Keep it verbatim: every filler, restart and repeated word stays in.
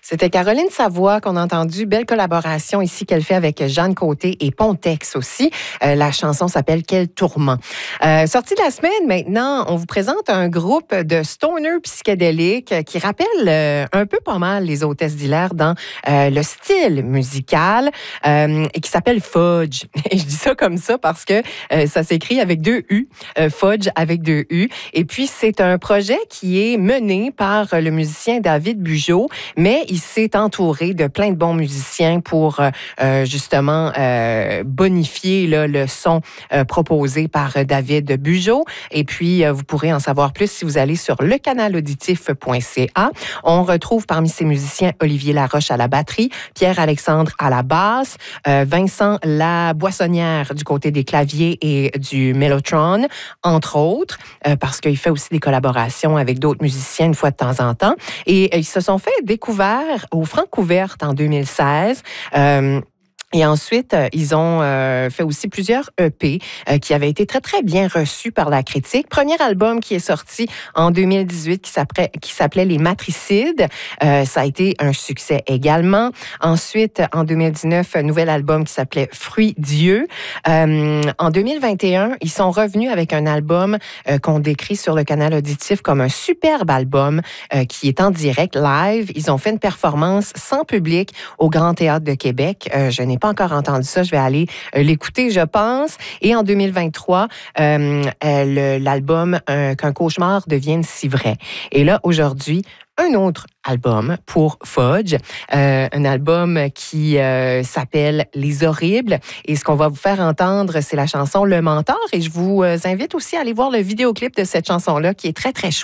C'était Caroline Savoie qu'on a entendu. Belle collaboration ici qu'elle fait avec Jeanne Côté et Pontex aussi. Euh, la chanson s'appelle « Quel tourment ». Euh, sortie de la semaine maintenant, on vous présente un groupe de stoner psychédéliques qui rappelle euh, un peu pas mal les Hôtesses d'Hilaire dans euh, le style musical euh, et qui s'appelle Fudge. Et je dis ça comme ça parce que euh, ça s'écrit avec deux U, euh, Fudge avec deux U. Et puis, c'est un projet qui est mené par le musicien David Bugeaud, mais il s'est entouré de plein de bons musiciens pour euh, justement euh, bonifier là, le son euh, proposé par David Bugeaud. Et puis, euh, vous pourrez en savoir plus si vous allez sur le canal auditif point c a. On retrouve parmi ces musiciens Olivier Laroche à la batterie, Pierre-Alexandre à la basse, euh, Vincent Laboissonnière du côté des claviers et du Mellotron, entre autres, euh, parce qu'il fait aussi des collaborations avec d'autres musiciens une fois de temps en temps. Et euh, ils se sont fait découvert au Francouverte en deux mille seize. Euh, Et ensuite, euh, ils ont euh, fait aussi plusieurs E P euh, qui avaient été très, très bien reçus par la critique. Premier album qui est sorti en deux mille dix-huit qui s'appelait, qui s'appelait Les Matricides. Euh, ça a été un succès également. Ensuite, en deux mille dix-neuf, un nouvel album qui s'appelait Fruits Dieu. Euh, en deux mille vingt et un, ils sont revenus avec un album euh, qu'on décrit sur le canal auditif comme un superbe album euh, qui est en direct, live. Ils ont fait une performance sans public au Grand Théâtre de Québec. Euh, je n'ai pas encore entendu ça. Je vais aller euh, l'écouter, je pense. Et en deux mille vingt-trois, euh, euh, l'album euh, Qu'un cauchemar devienne si vrai. Et là, aujourd'hui, un autre album pour Fudge, euh, un album qui euh, s'appelle Les Horribles. Et ce qu'on va vous faire entendre, c'est la chanson Le Mentor. Et je vous invite aussi à aller voir le vidéoclip de cette chanson-là qui est très, très chouette.